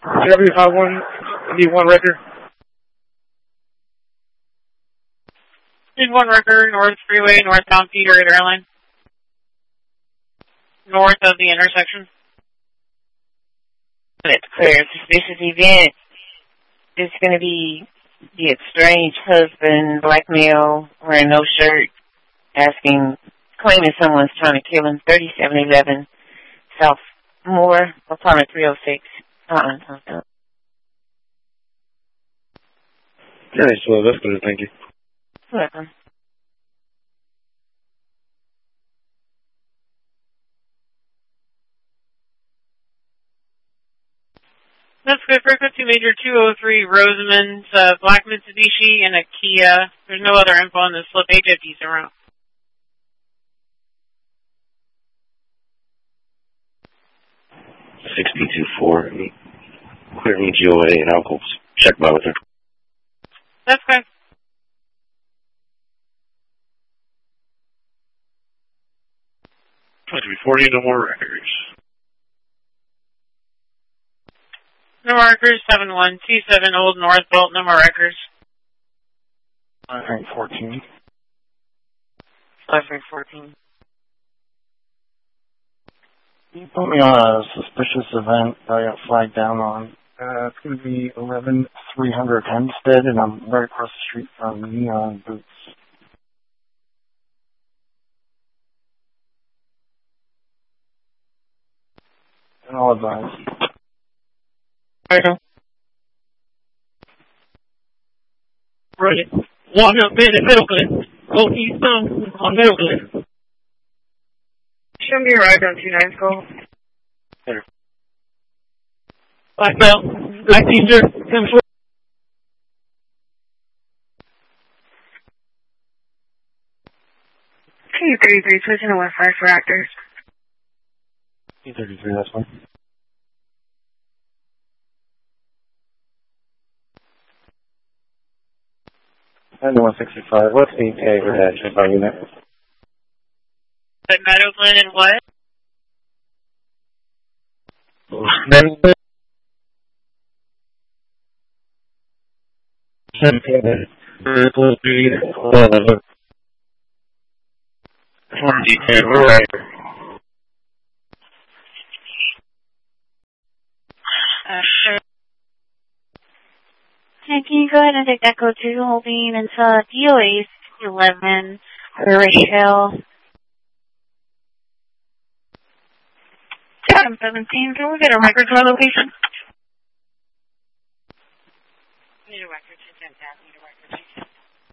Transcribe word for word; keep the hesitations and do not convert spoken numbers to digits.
W five one, need one record. Need one record, North Freeway, northbound Peter Airline. North of the intersection. Let's clear a suspicious event. It's going to be the estranged husband, blackmail, wearing no shirt, asking, claiming someone's trying to kill him. thirty-seven eleven South Moore, apartment three oh six. Uh-uh. uh-uh. Nice, well, that's good, thank you. Welcome. That's good. Frequency Major two oh three Rosamond, uh, black Mitsubishi, and a Kia. There's no other info on the slip. H F D's around. sixty-two four. Clear me G O A and I'll go check my with her. That's good. twenty-three forty, no more records. No markers, seven one two seven Old North Bolt, no more records. five three fourteen. five three fourteen. You put me on a suspicious event that I got flagged down on. Uh, it's going to be eleven three hundred Hempstead, and I'm right across the street from Neon Boots. And I'll advise. Pardon? Right. Walk up in at Middleton. Go eastbound on Middleton. Show me your ride on two nine school. Black belt. Black teacher. Comes for. T thirty-three, switching to West five for actors. T thirty-three, that's fine. And one sixty-five, what's the E T A for that ship by unit? At Meadowland and what? Then, seven, very close to unit. twenty, alright. Uh, sure. Hey, can you go ahead and take Echo two, holding into D O A eleven, Rachel? seven seventeen, can we get a record for our location? Need a record, she's in town. Need a record, she's in